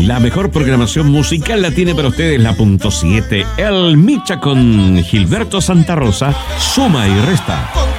La mejor programación musical la tiene para ustedes la punto 7. El Micha con Gilberto Santa Rosa, Suma y Resta.